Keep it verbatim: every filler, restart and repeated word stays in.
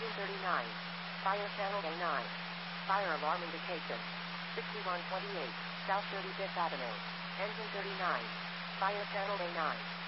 Engine thirty-nine. Fire channel A nine. Fire alarm indication. sixty-one twenty-eight, South thirty-fifth Avenue. Engine thirty-nine. Fire channel A nine.